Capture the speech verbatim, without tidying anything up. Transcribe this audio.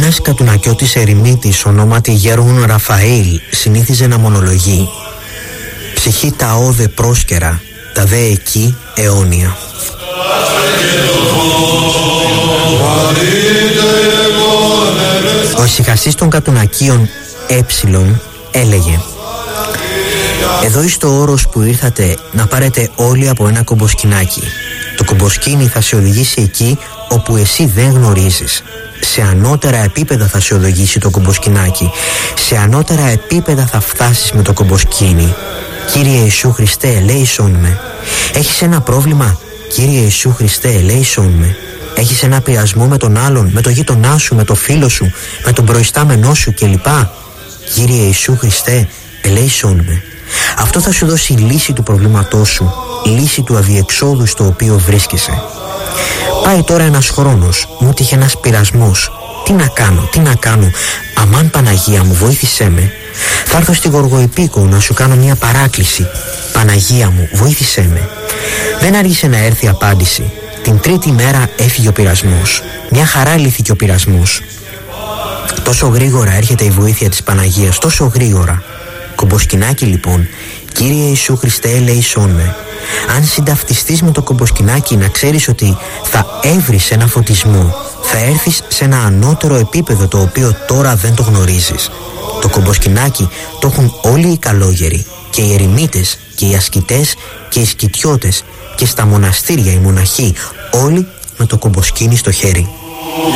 Ένας κατουνακιώτης ερημίτης ονόματι Γέρον Ραφαήλ συνήθιζε να μονολογεί: «Ψυχή τα όδε πρόσκαιρα, τα δε εκεί αιώνια». Ο ησυχαστής των κατουνακίων Έψιλον έλεγε: «Εδώ είστε ο όρος που ήρθατε να πάρετε όλοι από ένα κομποσκινάκι. Το κομποσκίνι θα σε οδηγήσει εκεί όπου εσύ δεν γνωρίζεις. Σε ανώτερα επίπεδα θα σε οδηγήσει το κομποσκινάκι. Σε ανώτερα επίπεδα θα φτάσεις με το κομποσκίνι. Κύριε Ιησού Χριστέ, ελέησόν με. Έχεις ένα πρόβλημα? Κύριε Ιησού Χριστέ, ελέησόν με. Έχεις ένα πειρασμό με τον άλλον, με το γείτονά σου, με το φίλο σου, με τον προϊστάμενό σου κλπ. Κύριε Ιησού Χριστέ, ελέησόν με. Αυτό θα σου δώσει λύση του προβλήματός σου, λύση του αδιεξόδου στο οποίο βρίσκεσαι. Πάει τώρα ένας χρόνος, μου τύχε ένας πειρασμός. Τι να κάνω, τι να κάνω? Αμάν Παναγία μου, βοήθησέ με. Θα έρθω στη Γοργοϊππίκο να σου κάνω μια παράκληση. Παναγία μου, βοήθησέ με. Δεν άργησε να έρθει απάντηση. Την τρίτη μέρα έφυγε ο πειρασμός. Μια χαρά λύθηκε ο πειρασμός. Τόσο γρήγορα έρχεται η βοήθεια της Παναγίας, τόσο γρήγορα. Κομποσκινάκι λοιπόν, Κύριε Ιησού Χριστέ, ελέησόν με. Αν συνταυτιστείς με το κομποσκινάκι, να ξέρεις ότι θα έβρεις ένα φωτισμό. Θα έρθεις σε ένα ανώτερο επίπεδο το οποίο τώρα δεν το γνωρίζεις. Το κομποσκινάκι το έχουν όλοι οι καλόγεροι, και οι ερημίτες και οι ασκητές και οι σκητιώτες, και στα μοναστήρια οι μοναχοί, όλοι με το κομποσκίνι στο χέρι.